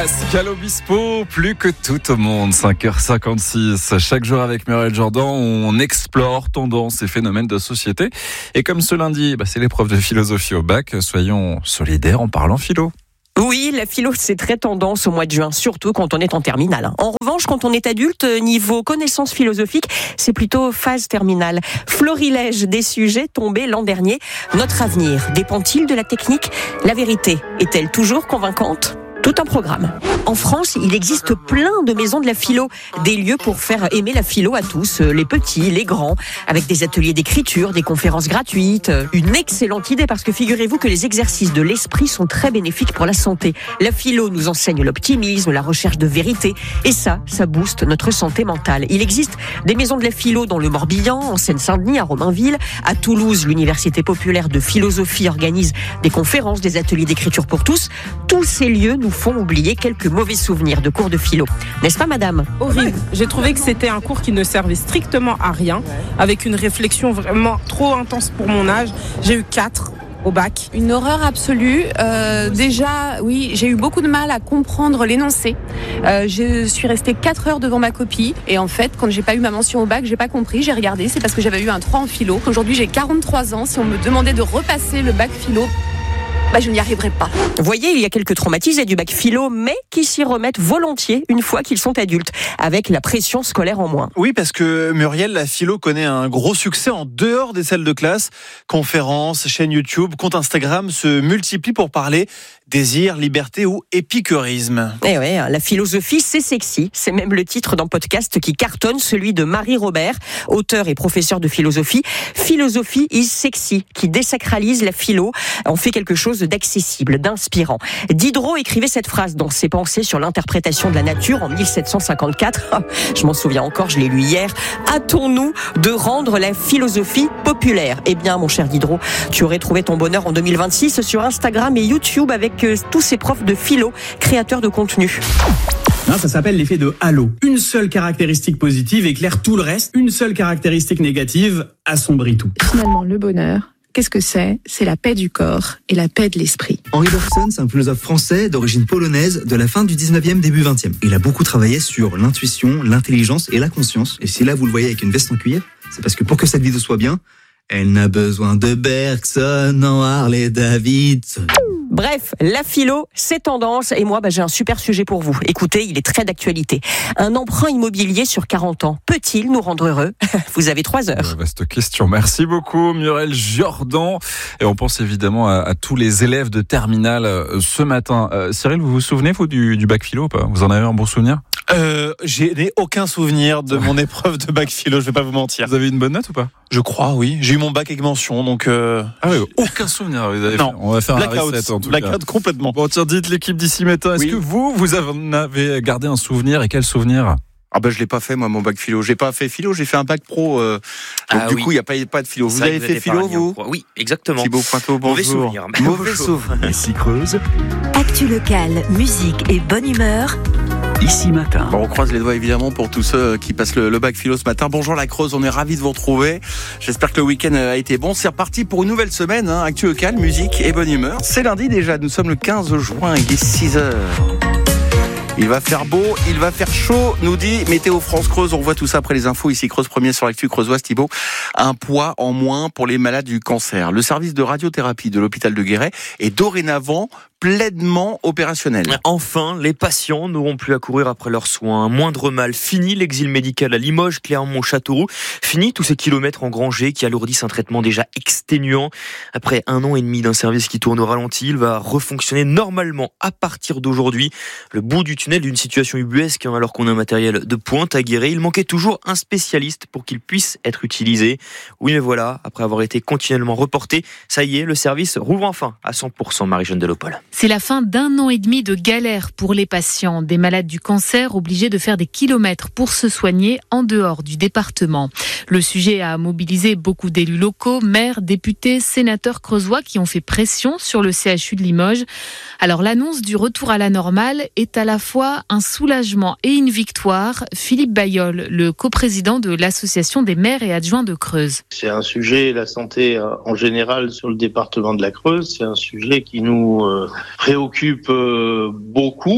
Pascal Obispo, plus que tout au monde, 5h56. Chaque jour avec Muriel Jourdan, on explore tendances et phénomènes de société. Et comme ce lundi, c'est l'épreuve de philosophie au bac, soyons solidaires en parlant philo. Oui, la philo, c'est très tendance au mois de juin, surtout quand on est en terminale. En revanche, quand on est adulte, niveau connaissances philosophiques, c'est plutôt phase terminale. Florilège des sujets tombés l'an dernier. Notre avenir dépend-il de la technique ? La vérité est-elle toujours convaincante ? Tout un programme. En France, il existe plein de maisons de la philo, des lieux pour faire aimer la philo à tous, les petits, les grands, avec des ateliers d'écriture, des conférences gratuites. Une excellente idée parce que figurez-vous que les exercices de l'esprit sont très bénéfiques pour la santé. La philo nous enseigne l'optimisme, la recherche de vérité, et ça booste notre santé mentale. Il existe des maisons de la philo dans le Morbihan, en Seine-Saint-Denis, à Romainville, à Toulouse, l'Université populaire de philosophie organise des conférences, des ateliers d'écriture pour tous. Tous ces lieux nous font oublier quelques mauvais souvenirs de cours de philo. N'est-ce pas, madame ? Horrible. J'ai trouvé que c'était un cours qui ne servait strictement à rien, avec une réflexion vraiment trop intense pour mon âge. J'ai eu 4 au bac. Une horreur absolue. Déjà, oui, j'ai eu beaucoup de mal à comprendre l'énoncé. Je suis restée 4 heures devant ma copie et en fait, quand j'ai pas eu ma mention au bac, j'ai pas compris, j'ai regardé, c'est parce que j'avais eu un 3 en philo. Aujourd'hui, j'ai 43 ans. Si on me demandait de repasser le bac philo, je n'y arriverai pas. Vous voyez, il y a quelques traumatisés du bac philo, mais qui s'y remettent volontiers une fois qu'ils sont adultes, avec la pression scolaire en moins. Oui, parce que Muriel, la philo connaît un gros succès en dehors des salles de classe. Conférences, chaînes YouTube, compte Instagram se multiplient pour parler désir, liberté ou épicurisme. Eh ouais, la philosophie, c'est sexy. C'est même le titre d'un podcast qui cartonne, celui de Marie Robert, auteur et professeur de philosophie. Philosophie is sexy, qui désacralise la philo, en fait quelque chose d'accessible, d'inspirant. Diderot écrivait cette phrase dans ses pensées sur l'interprétation de la nature en 1754. Je m'en souviens encore, je l'ai lu hier. Hâtons-nous de rendre la philosophie populaire. Eh bien, mon cher Diderot, tu aurais trouvé ton bonheur en 2026 sur Instagram et YouTube avec tous ces profs de philo, créateurs de contenu. Ça s'appelle l'effet de halo. Une seule caractéristique positive éclaire tout le reste. Une seule caractéristique négative assombrit tout. Finalement, le bonheur, qu'est-ce que c'est ? C'est la paix du corps et la paix de l'esprit. Henri Bergson, c'est un philosophe français d'origine polonaise de la fin du 19e, début 20e. Il a beaucoup travaillé sur l'intuition, l'intelligence et la conscience. Et si là, vous le voyez avec une veste en cuir, c'est parce que pour que cette vidéo soit bien, elle n'a besoin de Bergson en Harley-Davidson. Bref, la philo, c'est tendance. Et moi, j'ai un super sujet pour vous. Écoutez, il est très d'actualité. Un emprunt immobilier sur 40 ans peut-il nous rendre heureux ? Vous avez 3 heures. Vaste question. Merci beaucoup, Muriel Jourdan. Et on pense évidemment à tous les élèves de terminale ce matin. Cyril, vous vous souvenez, vous, du bac philo ou pas ? Vous en avez un bon souvenir ? Je n'ai aucun souvenir de mon épreuve de bac philo, je vais pas vous mentir. Vous avez une bonne note ou pas ? Je crois, oui. J'ai eu mon bac avec mention, donc... Ah oui, aucun souvenir. Vous avez non. fait. On va faire Blackout. un reset en tout cas. Blackout complètement. Bon, tiens, dites l'équipe d'ici matin. Est-ce que vous avez gardé un souvenir et quel souvenir ? Je l'ai pas fait, moi, mon bac philo. J'ai pas fait philo, j'ai fait un bac pro. Du coup, il n'y a pas de philo. Vous avez fait philo, vous ? Oui, exactement. Thibaut Pointeau, bonjour. Mauvais souvenir. Mauvais souvenir. Ici Creuse. Actu locale, musique et bonne humeur. Ici matin. On croise les doigts évidemment pour tous ceux qui passent le bac philo ce matin. Bonjour la Creuse, on est ravis de vous retrouver. J'espère que le week-end a été bon. C'est reparti pour une nouvelle semaine, Actu locale, musique et bonne humeur. C'est lundi déjà, nous sommes le 15 juin, il est 6h. Il va faire beau, il va faire chaud, nous dit Météo France Creuse. On voit tout ça après les infos. Ici Creuse, premier sur l'actu creusoise, Thibaut. Un poids en moins pour les malades du cancer. Le service de radiothérapie de l'hôpital de Guéret est dorénavant pleinement opérationnel. Enfin, les patients n'auront plus à courir après leurs soins. Moindre mal, fini l'exil médical à Limoges, Clermont, Châteauroux. Fini tous ces kilomètres engrangés qui alourdissent un traitement déjà exténuant. Après 1 an et demi d'un service qui tourne au ralenti, il va refonctionner normalement à partir d'aujourd'hui. Le bout du tunnel d'une situation ubuesque, alors qu'on a un matériel de pointe à Guéret. Il manquait toujours un spécialiste pour qu'il puisse être utilisé. Oui, mais voilà, après avoir été continuellement reporté, ça y est, le service rouvre enfin à 100%, Marie-Jeanne Delopole. C'est la fin d'1 an et demi de galère pour les patients, des malades du cancer obligés de faire des kilomètres pour se soigner en dehors du département. Le sujet a mobilisé beaucoup d'élus locaux, maires, députés, sénateurs creusois qui ont fait pression sur le CHU de Limoges. Alors l'annonce du retour à la normale est à la fois un soulagement et une victoire. Philippe Bailleul, le coprésident de l'association des maires et adjoints de Creuse. C'est un sujet, la santé en général sur le département de la Creuse, c'est un sujet qui nous préoccupe beaucoup.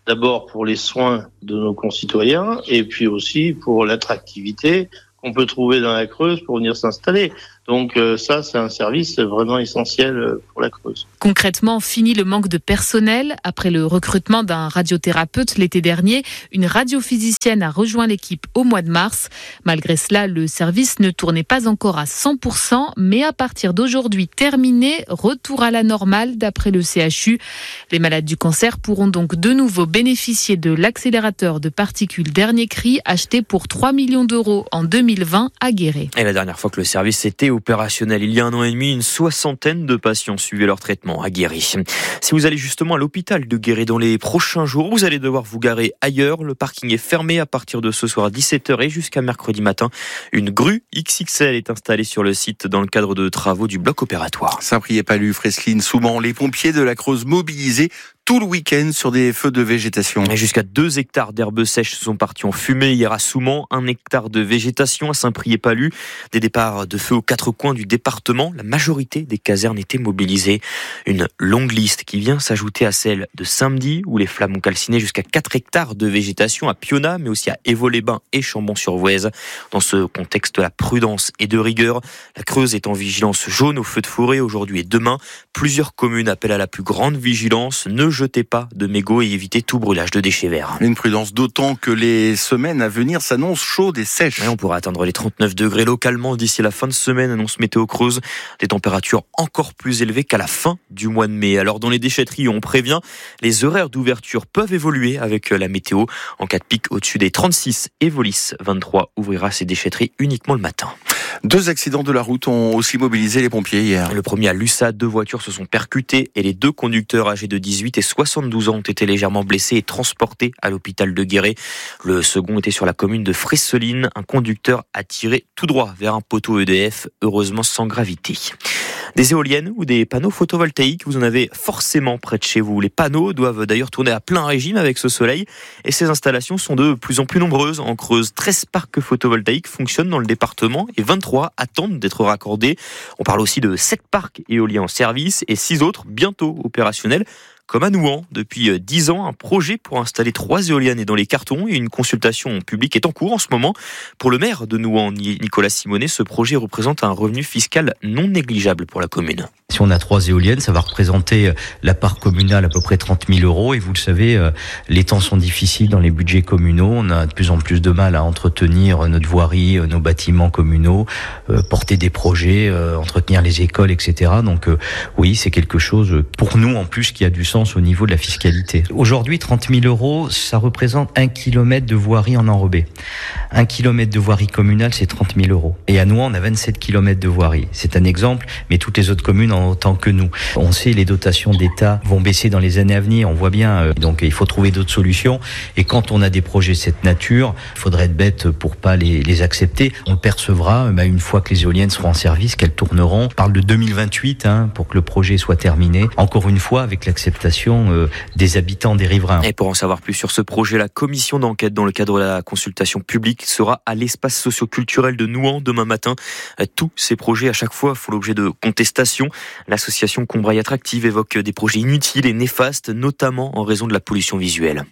d'abord pour les soins de nos concitoyens et puis aussi pour l'attractivité qu'on peut trouver dans la Creuse pour venir s'installer. Donc ça, c'est un service vraiment essentiel pour la Creuse. Concrètement, fini le manque de personnel. Après le recrutement d'un radiothérapeute l'été dernier, une radiophysicienne a rejoint l'équipe au mois de mars. Malgré cela, le service ne tournait pas encore à 100%, mais à partir d'aujourd'hui terminé, retour à la normale d'après le CHU. Les malades du cancer pourront donc de nouveau bénéficier de l'accélérateur de particules dernier cri acheté pour 3 millions d'euros en 2020 à Guéret. Et la dernière fois que le service était opérationnel, il y a 1 an et demi, une 60aine de patients suivaient leur traitement à Guéret. Si vous allez justement à l'hôpital de Guéret dans les prochains jours, vous allez devoir vous garer ailleurs. Le parking est fermé à partir de ce soir 17h et jusqu'à mercredi matin. Une grue XXL est installée sur le site dans le cadre de travaux du bloc opératoire. Saint-Priest-Palu, Fresline, Souman, les pompiers de la Creuse mobilisés tout le week-end sur des feux de végétation. Et jusqu'à 2 hectares d'herbes sèches sont partis en fumée hier à Souman, 1 hectare de végétation à Saint-Priest-Palu. Des départs de feu aux 4 coins du département. La majorité des casernes étaient mobilisées. Une longue liste qui vient s'ajouter à celle de samedi où les flammes ont calciné jusqu'à 4 hectares de végétation à Piona, mais aussi à Évaux-les-Bains et Chambon-sur-Voueize. Dans ce contexte, la prudence et de rigueur. La Creuse est en vigilance jaune aux feux de forêt aujourd'hui et demain. Plusieurs communes appellent à la plus grande vigilance. Ne jetez pas de mégots et évitez tout brûlage de déchets verts. Une prudence d'autant que les semaines à venir s'annoncent chaudes et sèches. Et on pourra atteindre les 39 degrés localement d'ici la fin de semaine, annonce Météo Creuse. Des températures encore plus élevées qu'à la fin du mois de mai. Alors dans les déchetteries, on prévient, les horaires d'ouverture peuvent évoluer avec la météo. En cas de pic au-dessus des 36, Evolis 23 ouvrira ses déchetteries uniquement le matin. 2 accidents de la route ont aussi mobilisé les pompiers hier. Le premier à Lussat, 2 voitures se sont percutées et les 2 conducteurs âgés de 18 et 72 ans ont été légèrement blessés et transportés à l'hôpital de Guéret. Le second était sur la commune de Fresseline. Un conducteur a tiré tout droit vers un poteau EDF, heureusement sans gravité. Des éoliennes ou des panneaux photovoltaïques, vous en avez forcément près de chez vous. Les panneaux doivent d'ailleurs tourner à plein régime avec ce soleil et ces installations sont de plus en plus nombreuses. En Creuse, 13 parcs photovoltaïques fonctionnent dans le département et 23 attendent d'être raccordés. On parle aussi de 7 parcs éoliens en service et 6 autres bientôt opérationnels. Comme à Nouan, depuis 10 ans, un projet pour installer 3 éoliennes est dans les cartons et une consultation publique est en cours en ce moment. Pour le maire de Nouan, Nicolas Simonet, ce projet représente un revenu fiscal non négligeable pour la commune. Si on a 3 éoliennes, ça va représenter la part communale à peu près 30 000 euros. Et vous le savez, les temps sont difficiles dans les budgets communaux. On a de plus en plus de mal à entretenir notre voirie, nos bâtiments communaux, porter des projets, entretenir les écoles, etc. Donc oui, c'est quelque chose pour nous en plus qui a du sens au niveau de la fiscalité. Aujourd'hui, 30 000 euros, ça représente 1 kilomètre de voirie en enrobé. 1 kilomètre de voirie communale, c'est 30 000 euros. Et à Nouan, on a 27 kilomètres de voirie. C'est un exemple, mais toutes les autres communes en autant que nous. On sait les dotations d'État vont baisser dans les années à venir, on voit bien, donc il faut trouver d'autres solutions. Et quand on a des projets de cette nature, il faudrait être bête pour pas les accepter. On le percevra une fois que les éoliennes seront en service, qu'elles tourneront. On parle de 2028 pour que le projet soit terminé. Encore une fois, avec l'acceptation des habitants des riverains. Et pour en savoir plus sur ce projet, la commission d'enquête dans le cadre de la consultation publique sera à l'espace socio-culturel de Nouan demain matin. Tous ces projets à chaque fois font l'objet de contestations. L'association Combraille Attractive évoque des projets inutiles et néfastes, notamment en raison de la pollution visuelle.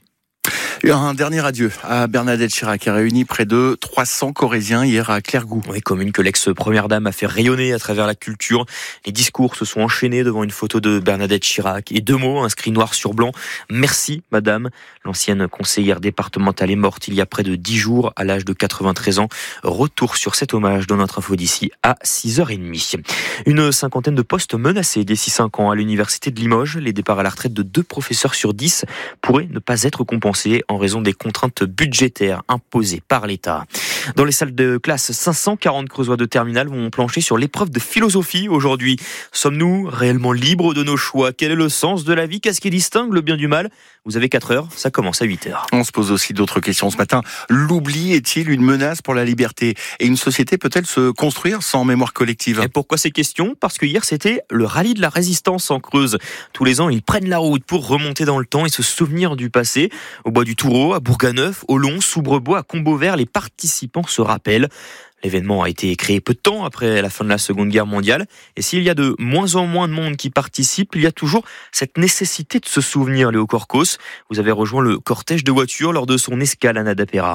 Un dernier adieu à Bernadette Chirac, qui a réuni près de 300 Corréziens hier à Clairgouc. Oui, commune que l'ex-première dame a fait rayonner à travers la culture. Les discours se sont enchaînés devant une photo de Bernadette Chirac et 2 mots inscrits noir sur blanc. Merci, madame. L'ancienne conseillère départementale est morte il y a près de 10 jours à l'âge de 93 ans. Retour sur cet hommage dans notre info d'ici à 6h30. Une 50aine de postes menacés d'ici 5 ans à l'université de Limoges. Les départs à la retraite de 2 professeurs sur 10 pourraient ne pas être compensés en raison des contraintes budgétaires imposées par l'État. Dans les salles de classe, 540 Creusois de terminale vont plancher sur l'épreuve de philosophie aujourd'hui. Sommes-nous réellement libres de nos choix ? Quel est le sens de la vie ? Qu'est-ce qui distingue le bien du mal ? Vous avez 4 heures, ça commence à 8 heures. On se pose aussi d'autres questions ce matin. L'oubli est-il une menace pour la liberté ? Et une société peut-elle se construire sans mémoire collective ? Et pourquoi ces questions ? Parce que hier, c'était le rallye de la résistance en Creuse. Tous les ans, ils prennent la route pour remonter dans le temps et se souvenir du passé. Au bois du Toureau, à Bourganeuf, au Long, Soubrebois, à Combeauvert, les participants se rappellent. L'événement a été créé peu de temps après la fin de la Seconde Guerre mondiale. Et s'il y a de moins en moins de monde qui participe, il y a toujours cette nécessité de se souvenir, Léo Corcos. Vous avez rejoint le cortège de voitures lors de son escale à Nadapera.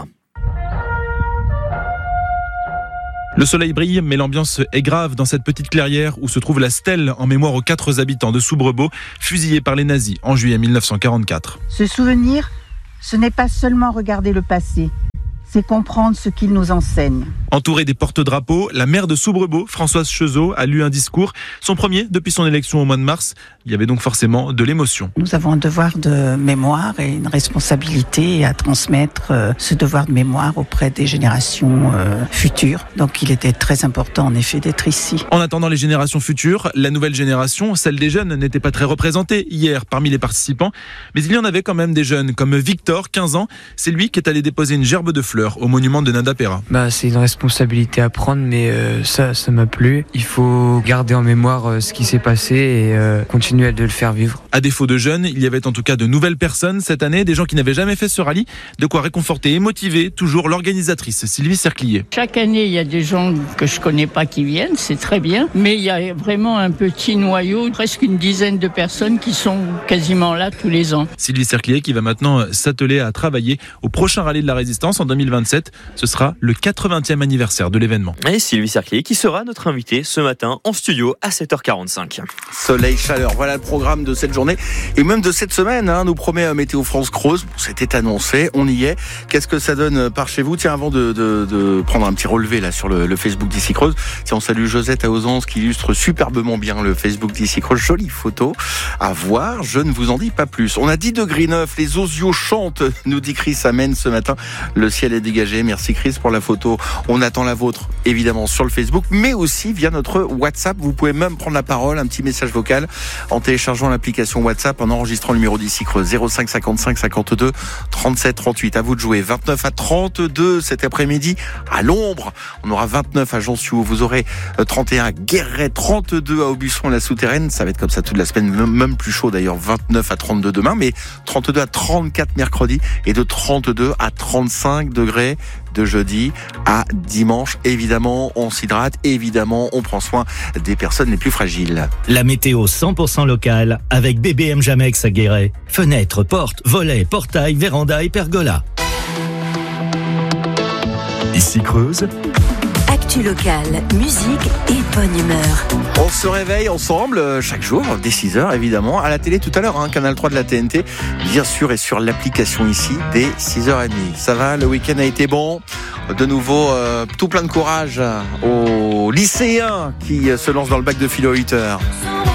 Le soleil brille, mais l'ambiance est grave dans cette petite clairière où se trouve la stèle en mémoire aux 4 habitants de Soubrebeau, fusillés par les nazis en juillet 1944. Ce souvenir, ce n'est pas seulement regarder le passé, c'est comprendre ce qu'il nous enseigne. Entourée des porte-drapeaux, la maire de Soubrebeau, Françoise Chezot, a lu un discours, son premier depuis son élection au mois de mars. Il y avait donc forcément de l'émotion. Nous avons un devoir de mémoire et une responsabilité à transmettre ce devoir de mémoire auprès des générations futures. Donc il était très important en effet d'être ici. En attendant les générations futures, la nouvelle génération, celle des jeunes, n'était pas très représentée hier parmi les participants. Mais il y en avait quand même des jeunes, comme Victor, 15 ans. C'est lui qui est allé déposer une gerbe de fleurs au monument de Nadapera. C'est une responsabilité à prendre, mais ça m'a plu. Il faut garder en mémoire ce qui s'est passé et continuer de le faire vivre. À défaut de jeunes, il y avait en tout cas de nouvelles personnes cette année, des gens qui n'avaient jamais fait ce rallye, de quoi réconforter et motiver toujours l'organisatrice Sylvie Cerclier. Chaque année, il y a des gens que je connais pas qui viennent, c'est très bien, mais il y a vraiment un petit noyau, presque une dizaine de personnes qui sont quasiment là tous les ans. Sylvie Cerclier qui va maintenant s'atteler à travailler au prochain rallye de la Résistance en 2027. Ce sera le 80e anniversaire de l'événement. Et Sylvie Cerclier qui sera notre invitée ce matin en studio à 7h45. Soleil, chaleur, voilà le programme de cette journée et même de cette semaine, nous promet Météo France Creuse. C'était annoncé, on y est. Qu'est-ce que ça donne par chez vous? Tiens, avant de prendre un petit relevé là sur le Facebook d'Ici Creuse, tiens, on salue Josette à Ausence qui illustre superbement bien le Facebook d'Ici Creuse. Jolie photo à voir, je ne vous en dis pas plus. On a 10 degrés 9, les osios chantent, nous dit Chris Amen ce matin. Le ciel est dégagé, merci Chris pour la photo. On attend la vôtre évidemment sur le Facebook, mais aussi via notre WhatsApp. Vous pouvez même prendre la parole, un petit message vocal en téléchargeant l'application WhatsApp, en enregistrant le numéro d'Ici Creuse 05 55 52 37 38. À vous de jouer. 29 à 32 cet après-midi à l'ombre. On aura 29 à Jonsiou. Vous aurez 31 à Guéret, 32 à Aubusson, la souterraine. Ça va être comme ça toute la semaine, même plus chaud d'ailleurs. 29 à 32 demain, mais 32 à 34 mercredi et de 32 à 35 degrés de jeudi à dimanche. Évidemment, on s'hydrate, évidemment, on prend soin des personnes les plus fragiles. La météo 100% locale avec BBM Jamex à Guéret. Fenêtres, portes, volets, portails, vérandas et pergolas. Ici Creuse. Actu locale, musique et bonne humeur. On se réveille ensemble chaque jour, dès 6h évidemment, à la télé tout à l'heure, Canal 3 de la TNT, bien sûr, et sur l'application ici, dès 6h30. Ça va, le week-end a été bon. De nouveau, tout plein de courage aux lycéens qui se lancent dans le bac de philo 8h.